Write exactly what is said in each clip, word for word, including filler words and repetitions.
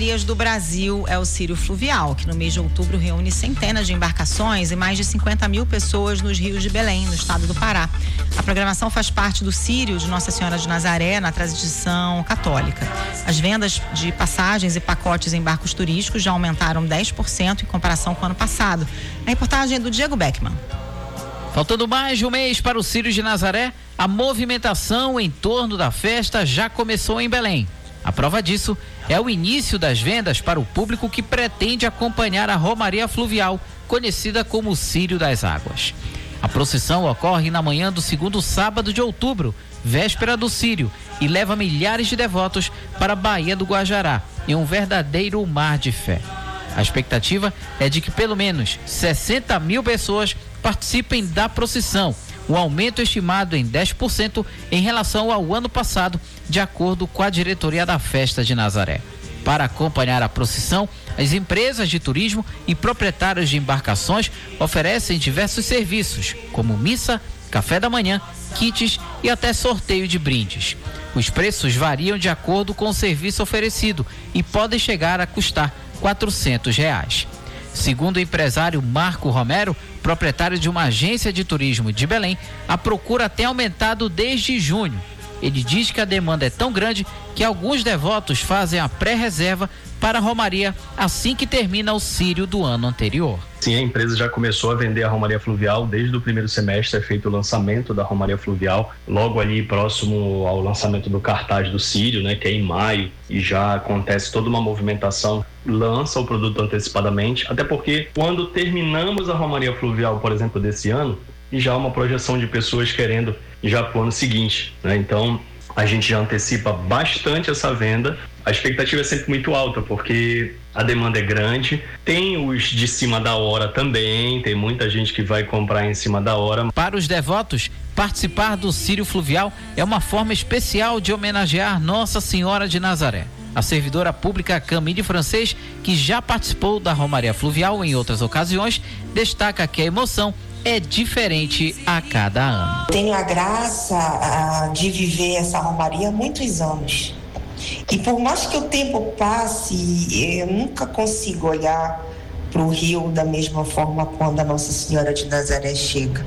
do Brasil é o Círio Fluvial, que no mês de outubro reúne centenas de embarcações e mais de cinquenta mil pessoas nos rios de Belém, no estado do Pará. A programação faz parte do Círio de Nossa Senhora de Nazaré, na tradição católica. As vendas de passagens e pacotes em barcos turísticos já aumentaram dez por cento em comparação com o ano passado. A reportagem é do Diego Beckman. Faltando mais de um mês para o Círio de Nazaré, a movimentação em torno da festa já começou em Belém. A prova disso é o início das vendas para o público que pretende acompanhar a Romaria Fluvial, conhecida como Círio das Águas. A procissão ocorre na manhã do segundo sábado de outubro, véspera do Círio, e leva milhares de devotos para a Baía do Guajará, em um verdadeiro mar de fé. A expectativa é de que pelo menos sessenta mil pessoas participem da procissão, um aumento estimado em dez por cento em relação ao ano passado, de acordo com a diretoria da Festa de Nazaré. Para acompanhar a procissão, as empresas de turismo e proprietários de embarcações oferecem diversos serviços, como missa, café da manhã, kits e até sorteio de brindes. Os preços variam de acordo com o serviço oferecido e podem chegar a custar quatrocentos reais. Segundo o empresário Marco Romero, proprietário de uma agência de turismo de Belém, a procura tem aumentado desde junho. Ele diz que a demanda é tão grande que alguns devotos fazem a pré-reserva para a Romaria assim que termina o Círio do ano anterior. Sim, a empresa já começou a vender a Romaria Fluvial desde o primeiro semestre, é feito o lançamento da Romaria Fluvial, logo ali próximo ao lançamento do cartaz do Círio, né, que é em maio, e já acontece toda uma movimentação, lança o produto antecipadamente, até porque quando terminamos a Romaria Fluvial, por exemplo, desse ano, e já há uma projeção de pessoas querendo já para o ano seguinte, né? Então a gente já antecipa bastante essa venda. A expectativa é sempre muito alta, porque a demanda é grande, tem os de cima da hora também, tem muita gente que vai comprar em cima da hora. Para os devotos, participar do Círio Fluvial é uma forma especial de homenagear Nossa Senhora de Nazaré. A servidora pública Camille Francês, que já participou da Romaria Fluvial em outras ocasiões, destaca que a emoção é diferente a cada ano. Tenho a graça a, de viver essa romaria há muitos anos. E por mais que o tempo passe, eu nunca consigo olhar para o rio da mesma forma quando a Nossa Senhora de Nazaré chega.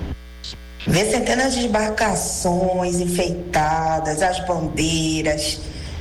Ver centenas de embarcações enfeitadas, as bandeiras,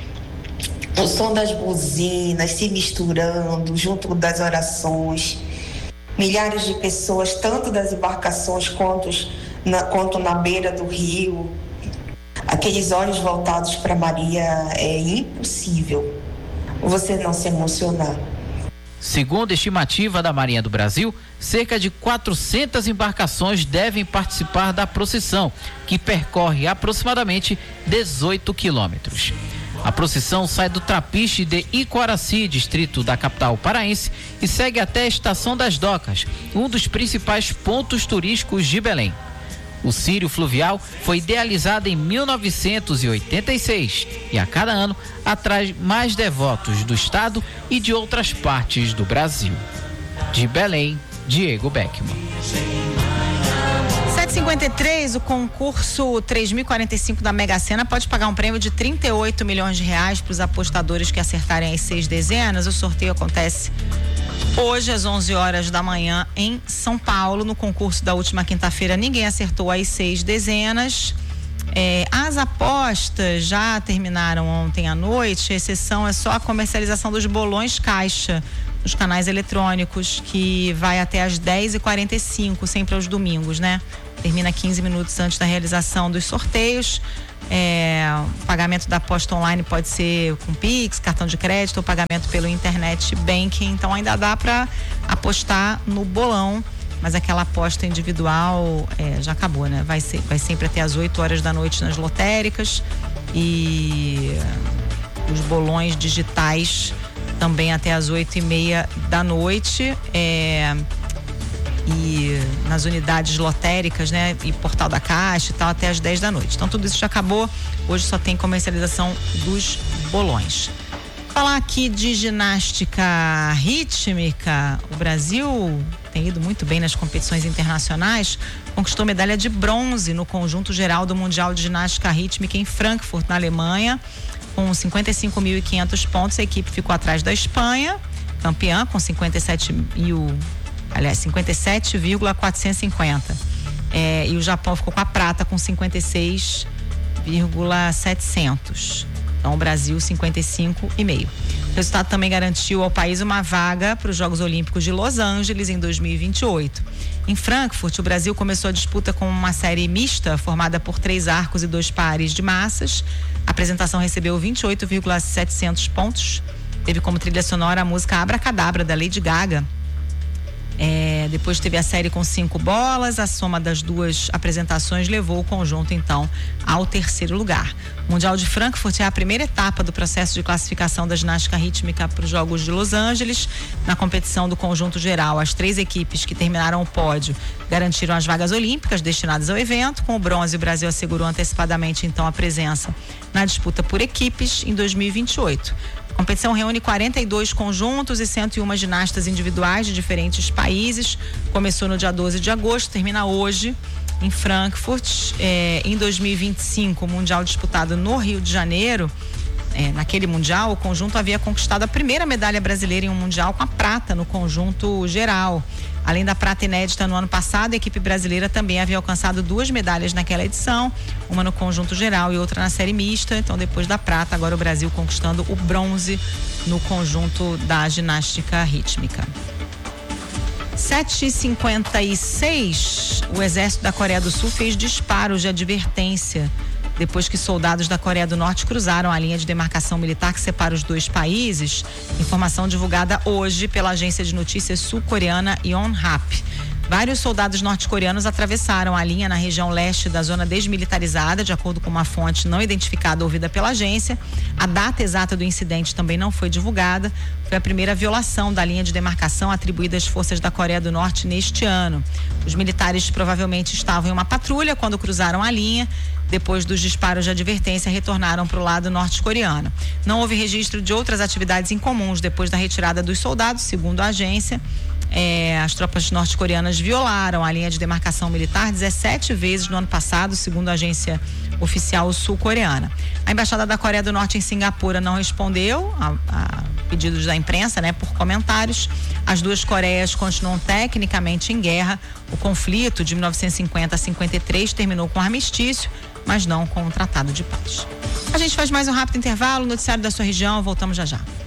o som das buzinas se misturando junto das orações. Milhares de pessoas, tanto das embarcações quanto na, quanto na beira do rio. Aqueles olhos voltados para Maria, é impossível você não se emocionar. Segundo a estimativa da Marinha do Brasil, cerca de quatrocentas embarcações devem participar da procissão, que percorre aproximadamente dezoito quilômetros. A procissão sai do Trapiche de Icoaraci, distrito da capital paraense, e segue até a Estação das Docas, um dos principais pontos turísticos de Belém. O Círio Fluvial foi idealizado em mil novecentos e oitenta e seis e a cada ano atrai mais devotos do estado e de outras partes do Brasil. De Belém, Diego Beckman. sete e cinquenta e três, o concurso três mil e quarenta e cinco da Mega Sena pode pagar um prêmio de trinta e oito milhões de reais para os apostadores que acertarem as seis dezenas. O sorteio acontece hoje às onze horas da manhã em São Paulo. No concurso da última quinta-feira ninguém acertou as seis dezenas. É, as apostas já terminaram ontem à noite, a exceção é só a comercialização dos bolões caixa nos canais eletrônicos, que vai até às dez e quarenta e cinco, sempre aos domingos, né? Termina quinze minutos antes da realização dos sorteios. É, o pagamento da aposta online pode ser com Pix, cartão de crédito ou pagamento pelo internet banking. Então ainda dá para apostar no bolão, mas aquela aposta individual é, já acabou, né? Vai, ser, vai sempre até às oito horas da noite nas lotéricas, e os bolões digitais também até às oito e meia da noite. É, e nas unidades lotéricas, né, e Portal da Caixa e tal, até às dez da noite. Então tudo isso já acabou, hoje só tem comercialização dos bolões. Falar aqui de ginástica rítmica, o Brasil tem ido muito bem nas competições internacionais, conquistou medalha de bronze no conjunto geral do Mundial de Ginástica Rítmica em Frankfurt, na Alemanha. com cinquenta e cinco mil e quinhentos pontos. A equipe ficou atrás da Espanha, campeã, com cinquenta e sete mil, aliás, cinquenta e sete mil quatrocentos e cinquenta. É, e o Japão ficou com a prata com cinquenta e seis mil setecentos. Então o Brasil cinquenta e cinco e meio. O resultado também garantiu ao país uma vaga para os Jogos Olímpicos de Los Angeles em dois mil e vinte e oito. Em Frankfurt, o Brasil começou a disputa com uma série mista formada por três arcos e dois pares de massas. A apresentação recebeu vinte e oito mil setecentos pontos. Teve como trilha sonora a música Abracadabra, da Lady Gaga. É, depois teve a série com cinco bolas. A soma das duas apresentações levou o conjunto então ao terceiro lugar. O Mundial de Frankfurt é a primeira etapa do processo de classificação da ginástica rítmica para os Jogos de Los Angeles. Na competição do conjunto geral, as três equipes que terminaram o pódio garantiram as vagas olímpicas destinadas ao evento. Com o bronze, o Brasil assegurou antecipadamente então a presença na disputa por equipes em dois mil e vinte e oito. A competição reúne quarenta e dois conjuntos e cento e uma ginastas individuais de diferentes países. Começou no dia doze de agosto, termina hoje em Frankfurt. É, em dois mil e vinte e cinco, o Mundial disputado no Rio de Janeiro. É, naquele Mundial, o conjunto havia conquistado a primeira medalha brasileira em um Mundial com a prata no conjunto geral. Além da prata inédita no ano passado, a equipe brasileira também havia alcançado duas medalhas naquela edição, uma no conjunto geral e outra na série mista. Então, depois da prata, agora o Brasil conquistando o bronze no conjunto da ginástica rítmica. sete e cinquenta e seis, o exército da Coreia do Sul fez disparos de advertência depois que soldados da Coreia do Norte cruzaram a linha de demarcação militar que separa os dois países. Informação divulgada hoje pela agência de notícias sul-coreana Yonhap. Vários soldados norte-coreanos atravessaram a linha na região leste da zona desmilitarizada, de acordo com uma fonte não identificada ouvida pela agência. A data exata do incidente também não foi divulgada. Foi a primeira violação da linha de demarcação atribuída às forças da Coreia do Norte neste ano. Os militares provavelmente estavam em uma patrulha quando cruzaram a linha. Depois dos disparos de advertência, retornaram para o lado norte-coreano. Não houve registro de outras atividades incomuns depois da retirada dos soldados, segundo a agência. É, as tropas norte-coreanas violaram a linha de demarcação militar dezessete vezes no ano passado, segundo a agência oficial sul-coreana. A embaixada da Coreia do Norte em Singapura não respondeu a, a pedidos da imprensa, né, por comentários. As duas Coreias continuam tecnicamente em guerra. O conflito de mil novecentos e cinquenta a cinquenta e três terminou com armistício, mas não com um tratado de paz. A gente faz mais um rápido intervalo, noticiário da sua região, voltamos já já.